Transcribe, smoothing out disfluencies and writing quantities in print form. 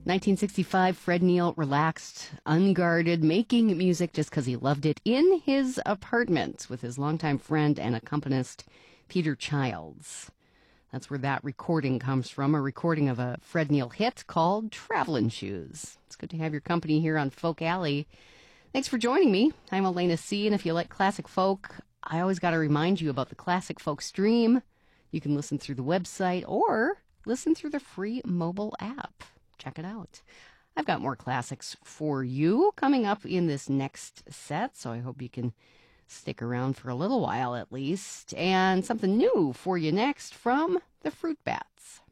1965, Fred Neil relaxed, unguarded, making music just because he loved it in his apartment with his longtime friend and accompanist, Peter Childs. That's where that recording comes from, a recording of a Fred Neil hit called Travelin' Shoes. It's good to have your company here on Folk Alley. Thanks for joining me. I'm Elena C., and if you like classic folk, I always got to remind you about the Classic Folk Stream. You can listen through the website or listen through the free mobile app. Check it out. I've got more classics for you coming up in this next set, so I hope you can stick around for a little while at least. And something new for you next from the Fruit Bats.